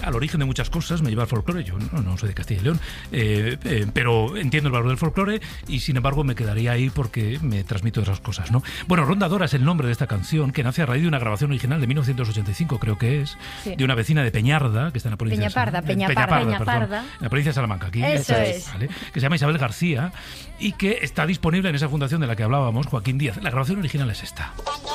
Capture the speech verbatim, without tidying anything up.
al origen de muchas cosas, me lleva al folclore. Yo no, no soy de Castilla y León, eh, eh, pero entiendo el valor del folclore y sin embargo me quedaría ahí porque me transmito esas cosas, ¿no? Bueno, Rondadora es el nombre de esta canción, que nace a raíz de una grabación original de mil novecientos ochenta y cinco, creo que es, sí. de una vecina de Peñarda, que está en la provincia Peñaparda, de Peñaparda, Peñaparda, Peñaparda, perdón, en la provincia de Salamanca, aquí, eso es, ¿vale? Que se llama Isabel García y que está disponible en esa fundación de la que hablábamos, Joaquín Díaz. La grabación original es esta.